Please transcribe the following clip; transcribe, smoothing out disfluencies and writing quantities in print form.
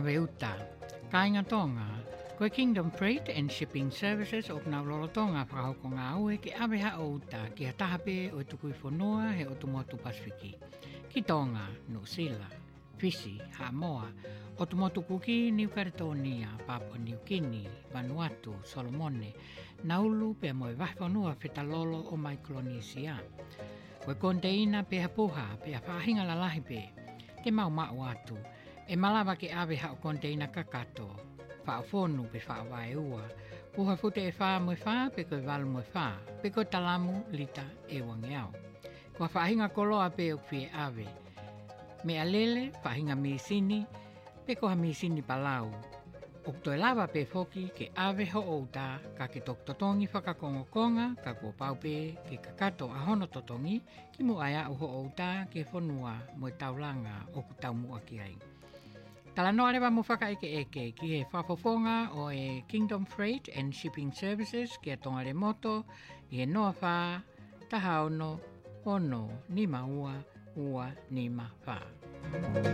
Aweuta, kainga tonga, koe Kingdom Freight and Shipping Services o na lolotonga whakahoko ngā ue ke awe hao uta ki a tahape o tukui whanua he o tumotu Pasifiki. Ki tonga, New Zealand, Fiji, Samoa, o tumotu kuki New Caledonia, Papua New Guinea, Vanuatu, Solomone, Naulu pe moe whanua whetalolo o Micronesia. Koe konteina pe hapuha pe a whahinga lalahi pe, te mau atu, e malawa ke awe hao konteina kakato, whaafonu pe whaawai ua, puha fute e wha moe wha pe koe walu moe wha, pe koe talamu lita e wangeau. Kua whahinga koloa pe o pie awe, me alele whahinga misini, pe koha misini palau. O toi lava pe foki ke awe ho outa ka ke tok totongi whakakongokonga ka kua paupe ke kakato a hono totongi ki mu aia o ho outa ke whanua mo taulanga o ku tau mua ki ai. Tala no arewa mo whakaeke ki he whafofonga o e Kingdom Freight and Shipping Services ki a tongare moto i he noa wha, taha ono, ni maua, ua ni ma wha.